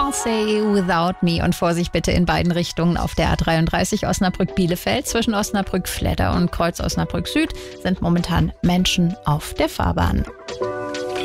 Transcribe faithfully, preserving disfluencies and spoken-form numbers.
Can't Say Without Me und Vorsicht bitte in beiden Richtungen auf der A dreiunddreißig Osnabrück-Bielefeld. Zwischen Osnabrück-Fledder und Kreuz Osnabrück Süd sind momentan Menschen auf der Fahrbahn.